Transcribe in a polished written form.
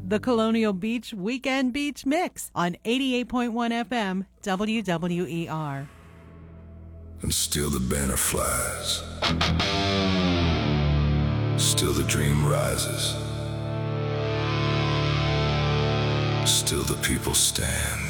The Colonial Beach Weekend Beach Mix on 88.1 FM WWER. And still the banner flies. Still the dream rises. Still the people stand.